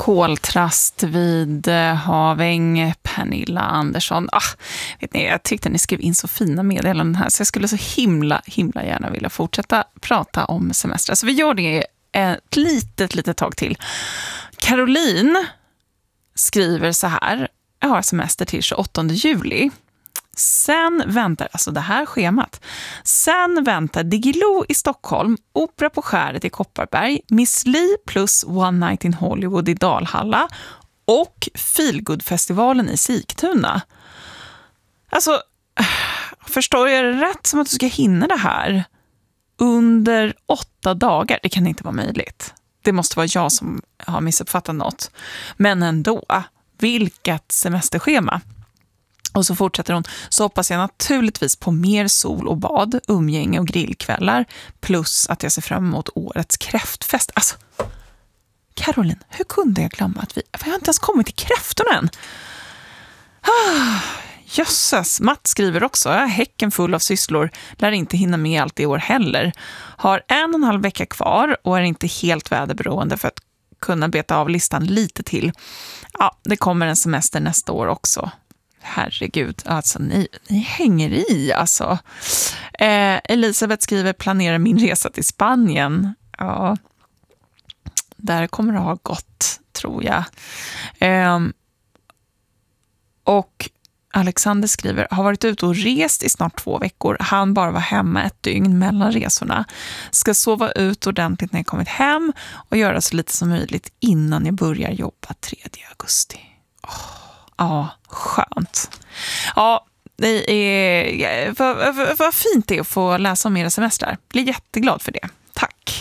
koltrast vid Haväng, Pernilla Andersson. Vet ni, jag tyckte ni skrev in så fina meddelanden här, så jag skulle så himla gärna vilja fortsätta prata om semester. Så vi gör det ett litet tag till. Caroline skriver så här: jag har semester till 28 juli. Sen väntar, alltså det här schemat. Sen väntar Diggiloo i Stockholm, Opera på Skäret i Kopparberg, Miss Li plus One Night in Hollywood i Dalhalla och Feelgood-festivalen i Sigtuna. Alltså, förstår jag det rätt som att du ska hinna det här under 8 dagar? Det kan inte vara möjligt. Det måste vara jag som har missuppfattat något. Men ändå, vilket semesterschema. Och så fortsätter hon: så hoppas jag naturligtvis på mer sol och bad, umgänge och grillkvällar, plus att jag ser fram emot årets kräftfest. Alltså, Caroline, hur kunde jag glömma att vi har inte ens kommit till kräftorna än? Jösses, Matt skriver också: jag är häcken full av sysslor, lär inte hinna med allt i år heller. Har 1,5 vecka kvar och är inte helt väderberoende för att kunna beta av listan lite till. Ja, det kommer en semester nästa år också. Herregud, alltså ni hänger i alltså. Elisabeth skriver: planerar min resa till Spanien. Ja, där kommer det ha gått, tror jag. Och Alexander skriver: har varit ute och rest i snart 2 veckor. Han bara var hemma 1 dygn mellan resorna. Ska sova ut ordentligt när jag kommit hem och göra så lite som möjligt innan jag börjar jobba 3 augusti. Ja, skönt. Ja, det är vad fint det är att få läsa om era semestrar. Blir jätteglad för det. Tack.